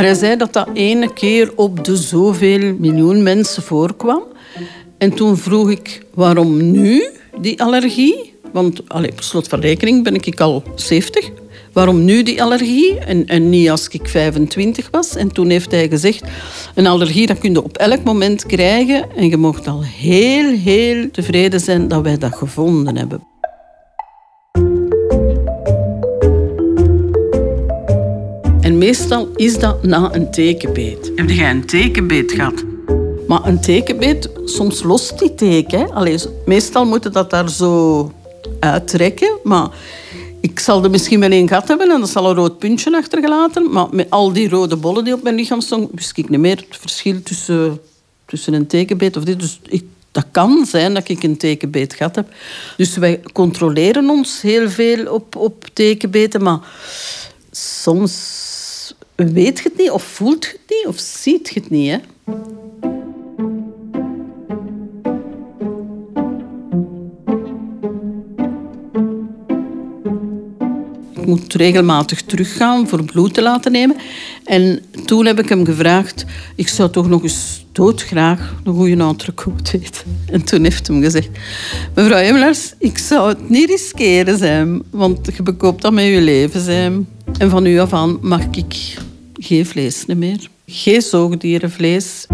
Maar hij zei dat dat ene keer op de zoveel miljoen mensen voorkwam. En toen vroeg ik, waarom nu die allergie? Want per slot van rekening ben ik al 70. Waarom nu die allergie en niet als ik 25 was? En toen heeft hij gezegd, een allergie dat kun je op elk moment krijgen. En je mag al heel, heel tevreden zijn dat wij dat gevonden hebben. En meestal is dat na een tekenbeet. Heb jij een tekenbeet gehad? Maar een tekenbeet, soms lost die teken. Meestal moet je dat daar zo uittrekken. Maar ik zal er misschien wel één gehad hebben en dat zal een rood puntje achtergelaten. Maar met al die rode bollen die op mijn lichaam stonden, wist ik niet meer het verschil tussen een tekenbeet of dit. Dus dat kan zijn dat ik een tekenbeet gehad heb. Dus wij controleren ons heel veel op tekenbeten. Maar soms weet je het niet, of voelt je het niet, of ziet je het niet. Hè? Ik moet regelmatig teruggaan voor bloed te laten nemen. En toen heb ik hem gevraagd, ik zou toch nog eens doodgraag een goede entrecote eten. En toen heeft hij gezegd, mevrouw Emelaars, ik zou het niet riskeren, zijn, want je bekoopt dat met je leven. Zijn. En van nu af aan mag ik geen vlees meer. Geen zoogdierenvlees.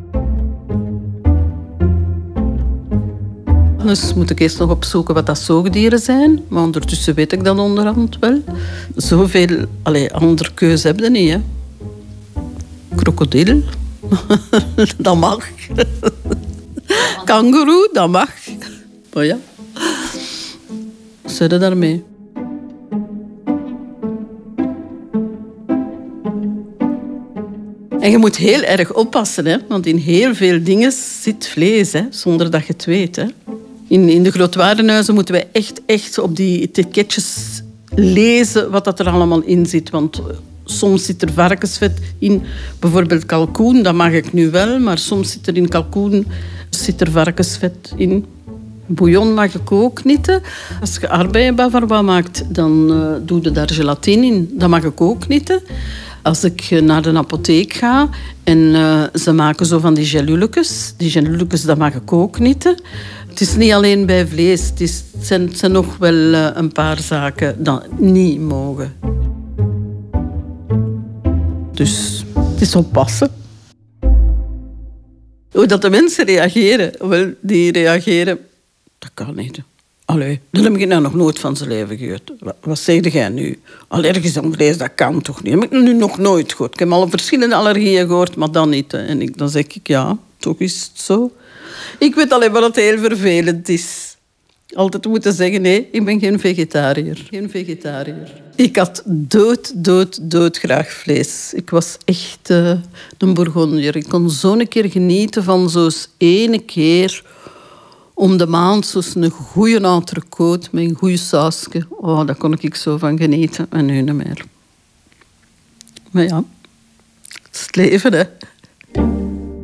Dus moet ik eerst nog opzoeken wat dat zoogdieren zijn. Maar ondertussen weet ik dat onderhand wel. Zoveel andere keuze heb je niet. Hè. Krokodil, dat mag. Kangoeroe, dat mag. Maar ja, wat zit je daarmee? En je moet heel erg oppassen, hè? Want in heel veel dingen zit vlees, hè? Zonder dat je het weet. Hè? In de grootwarenhuizen moeten wij echt op die etiketjes lezen wat dat er allemaal in zit. Want soms zit er varkensvet in, bijvoorbeeld kalkoen, dat mag ik nu wel, maar soms zit er in kalkoen varkensvet in. Bouillon mag ik ook niet. Als je aardbeienbavarois maakt, dan doe je daar gelatine in. Dat mag ik ook niet. Als ik naar de apotheek ga en ze maken zo van die gelulletjes. Die gelulletjes, dat mag ik ook niet. Het is niet alleen bij vlees. Het zijn nog wel een paar zaken dat niet mogen. Dus het is oppassen. Hoe dat de mensen reageren, wel, die reageren, dat kan niet. Allee, dat heb ik nou nog nooit van zijn leven gehoord. Wat zeg jij nu? Allergisch aan vlees, dat kan toch niet? Dat heb ik nu nog nooit gehoord. Ik heb al verschillende allergieën gehoord, maar dan niet. En dan zeg ik, ja, toch is het zo. Ik weet alleen maar dat het heel vervelend is. Altijd moeten zeggen, nee, ik ben geen vegetariër. Geen vegetariër. Ik had dood graag vlees. Ik was echt een Bourgondier. Ik kon zo'n keer genieten van zo'n ene keer om de maand zo'n goede entrecote met een goede sausje. Oh, daar kon ik zo van genieten. En nu niet meer. Maar ja, het is het leven, hè.